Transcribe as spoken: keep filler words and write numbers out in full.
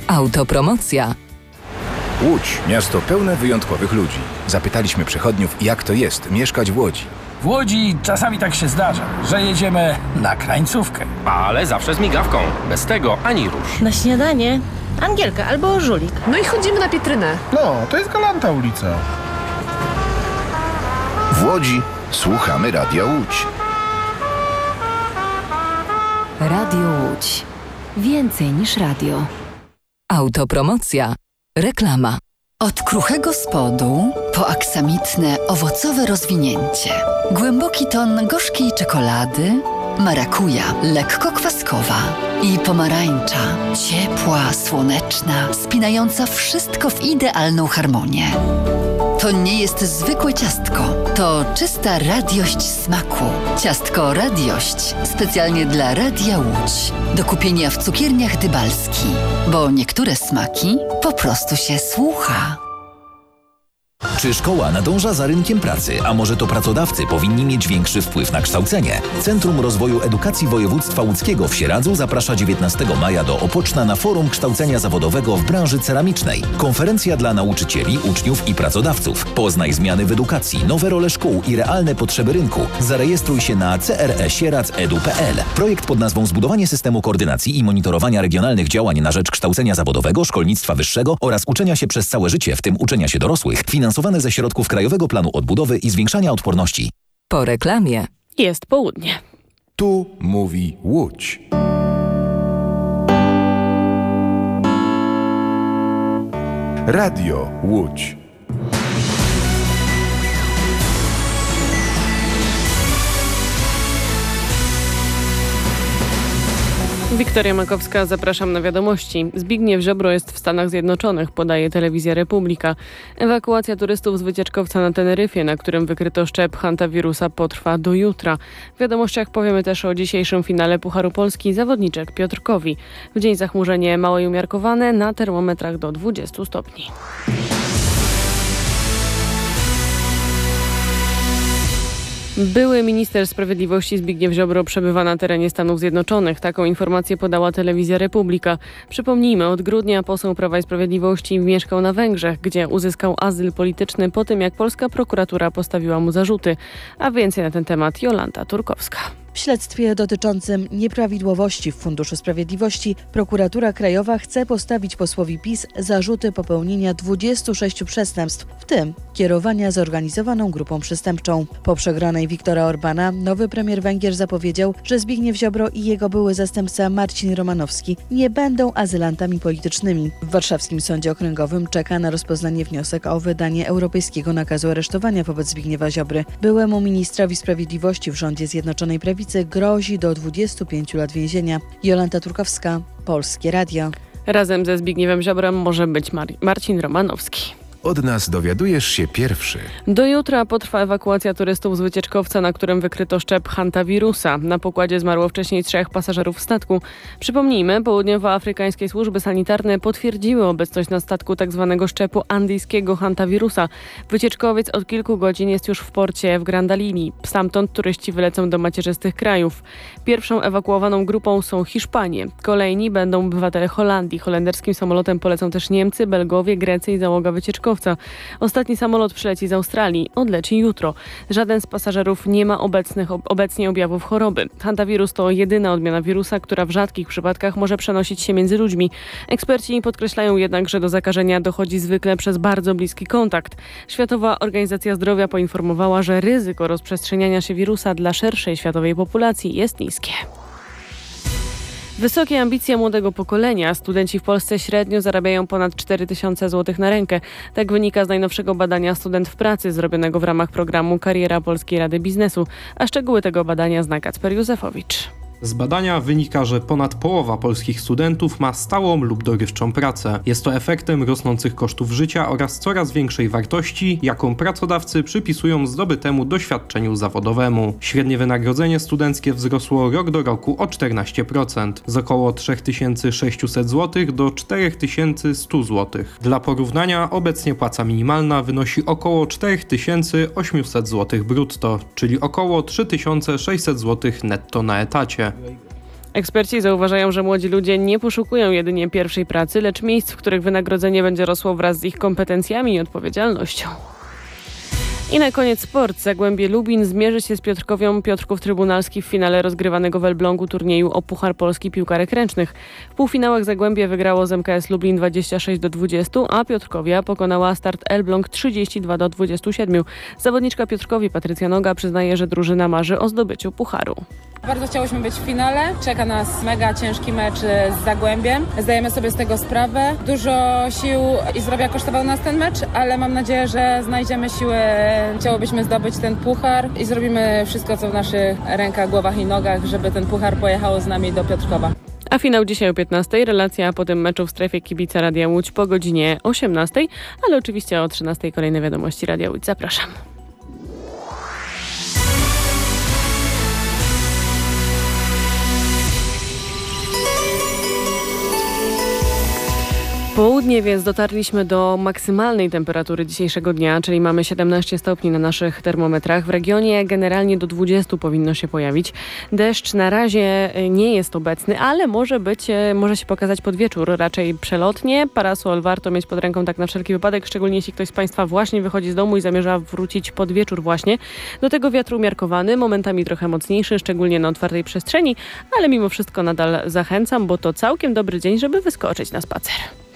Autopromocja. Łódź, miasto pełne wyjątkowych ludzi. Zapytaliśmy przechodniów, jak to jest mieszkać w Łodzi. W Łodzi czasami tak się zdarza, że jedziemy na krańcówkę. Ale zawsze z migawką. Bez tego ani rusz. Na śniadanie Angielka albo Żulik. No i chodzimy na Pietrynę. No, to jest Galanta ulica. W Łodzi słuchamy Radia Łódź. Radio Łódź. Więcej niż radio. Autopromocja. Reklama. Od kruchego spodu po aksamitne, owocowe rozwinięcie. Głęboki ton gorzkiej czekolady, marakuja, lekko kwaskowa i pomarańcza, ciepła, słoneczna, spinająca wszystko w idealną harmonię. To nie jest zwykłe ciastko, to czysta radiość smaku. Ciastko Radiość, specjalnie dla Radia Łódź. Do kupienia w cukierniach Dybalski, bo niektóre smaki po prostu się słucha. Czy szkoła nadąża za rynkiem pracy, a może to pracodawcy powinni mieć większy wpływ na kształcenie? Centrum Rozwoju Edukacji Województwa Łódzkiego w Sieradzu zaprasza dziewiętnastego maja do Opoczna na Forum Kształcenia Zawodowego w branży ceramicznej. Konferencja dla nauczycieli, uczniów i pracodawców. Poznaj zmiany w edukacji, nowe role szkół i realne potrzeby rynku. Zarejestruj się na c r e sieradz kropka e d u kropka p l. Projekt pod nazwą Zbudowanie systemu koordynacji i monitorowania regionalnych działań na rzecz kształcenia zawodowego, szkolnictwa wyższego oraz uczenia się przez całe życie, w tym uczenia się dorosłych, finansowane ze środków Krajowego Planu Odbudowy i Zwiększania Odporności. Po reklamie jest południe. Tu mówi Łódź. Radio Łódź. Wiktoria Makowska, zapraszam na wiadomości. Zbigniew Ziobro jest w Stanach Zjednoczonych, podaje telewizja Republika. Ewakuacja turystów z wycieczkowca na Teneryfie, na którym wykryto szczep hantawirusa, potrwa do jutra. W wiadomościach powiemy też o dzisiejszym finale Pucharu Polski zawodniczek Piotrkowi. W dzień zachmurzenie małe i umiarkowane, na termometrach do dwudziestu stopni. Były minister sprawiedliwości Zbigniew Ziobro przebywa na terenie Stanów Zjednoczonych. Taką informację podała telewizja Republika. Przypomnijmy, od grudnia poseł Prawa i Sprawiedliwości mieszkał na Węgrzech, gdzie uzyskał azyl polityczny po tym, jak polska prokuratura postawiła mu zarzuty. A więcej na ten temat Jolanta Turkowska. W śledztwie dotyczącym nieprawidłowości w Funduszu Sprawiedliwości prokuratura krajowa chce postawić posłowi PiS zarzuty popełnienia dwudziestu sześciu przestępstw, w tym kierowania zorganizowaną grupą przestępczą. Po przegranej Viktora Orbana nowy premier Węgier zapowiedział, że Zbigniew Ziobro i jego były zastępca Marcin Romanowski nie będą azylantami politycznymi. W warszawskim Sądzie Okręgowym czeka na rozpoznanie wniosek o wydanie europejskiego nakazu aresztowania wobec Zbigniewa Ziobry. Byłemu ministrowi sprawiedliwości w rządzie Zjednoczonej Prawicy grozi do dwudziestu pięciu lat więzienia. Jolanta Turkowska, Polskie Radio. Razem ze Zbigniewem Ziobrem może być Mar- Marcin Romanowski. Od nas dowiadujesz się pierwszy. Do jutra potrwa ewakuacja turystów z wycieczkowca, na którym wykryto szczep hantawirusa. Na pokładzie zmarło wcześniej trzech pasażerów statku. Przypomnijmy, południowoafrykańskie służby sanitarne potwierdziły obecność na statku tzw. szczepu andyjskiego hantawirusa. Wycieczkowiec od kilku godzin jest już w porcie w Grandalini. Stamtąd turyści wylecą do macierzystych krajów. Pierwszą ewakuowaną grupą są Hiszpanie. Kolejni będą obywatele Holandii. Holenderskim samolotem polecą też Niemcy, Belgowie, Grecy i załoga wycieczkowca. Ostatni samolot przyleci z Australii, odleci jutro. Żaden z pasażerów nie ma obecnych, obecnie objawów choroby. Hantawirus to jedyna odmiana wirusa, która w rzadkich przypadkach może przenosić się między ludźmi. Eksperci podkreślają jednak, że do zakażenia dochodzi zwykle przez bardzo bliski kontakt. Światowa Organizacja Zdrowia poinformowała, że ryzyko rozprzestrzeniania się wirusa dla szerszej światowej populacji jest niskie. Wysokie ambicje młodego pokolenia. Studenci w Polsce średnio zarabiają ponad cztery tysiące złotych na rękę. Tak wynika z najnowszego badania Student w pracy zrobionego w ramach programu Kariera Polskiej Rady Biznesu. A szczegóły tego badania zna Kacper Józefowicz. Z badania wynika, że ponad połowa polskich studentów ma stałą lub dorywczą pracę. Jest to efektem rosnących kosztów życia oraz coraz większej wartości, jaką pracodawcy przypisują zdobytemu doświadczeniu zawodowemu. Średnie wynagrodzenie studenckie wzrosło rok do roku o czternaście procent, z około trzy tysiące sześćset złotych do cztery tysiące sto złotych. Dla porównania obecnie płaca minimalna wynosi około cztery tysiące osiemset złotych brutto, czyli około trzy tysiące sześćset złotych netto na etacie. Eksperci zauważają, że młodzi ludzie nie poszukują jedynie pierwszej pracy, lecz miejsc, w których wynagrodzenie będzie rosło wraz z ich kompetencjami i odpowiedzialnością. I na koniec sport. Zagłębie Lubin zmierzy się z Piotrkowią Piotrków Trybunalski w finale rozgrywanego w Elblągu turnieju o Puchar Polski Piłkarek Ręcznych. W półfinałach Zagłębie wygrało z M K S Lublin dwadzieścia sześć do dwudziestu, a Piotrkowia pokonała Start Elbląg trzydzieści dwa do dwudziestu siedmiu. Zawodniczka Piotrkowi Patrycja Noga przyznaje, że drużyna marzy o zdobyciu pucharu. Bardzo chciałyśmy być w finale. Czeka nas mega ciężki mecz z Zagłębiem. Zdajemy sobie z tego sprawę. Dużo sił i zdrowia kosztował nas ten mecz, ale mam nadzieję, że znajdziemy siłę. Chciałobyśmy zdobyć ten puchar i zrobimy wszystko, co w naszych rękach, głowach i nogach, żeby ten puchar pojechał z nami do Piotrkowa. A finał dzisiaj o piętnastej. Relacja po tym meczu w strefie kibica Radia Łódź po godzinie osiemnastej, ale oczywiście o trzynastej kolejne wiadomości Radia Łódź. Zapraszam. Południe, więc dotarliśmy do maksymalnej temperatury dzisiejszego dnia, czyli mamy siedemnaście stopni na naszych termometrach. W regionie generalnie do dwudziestu powinno się pojawić. Deszcz na razie nie jest obecny, ale może być, może się pokazać pod wieczór, raczej przelotnie. Parasol warto mieć pod ręką tak na wszelki wypadek, szczególnie jeśli ktoś z Państwa właśnie wychodzi z domu i zamierza wrócić pod wieczór właśnie. Do tego wiatr umiarkowany, momentami trochę mocniejszy, szczególnie na otwartej przestrzeni, ale mimo wszystko nadal zachęcam, bo to całkiem dobry dzień, żeby wyskoczyć na spacer.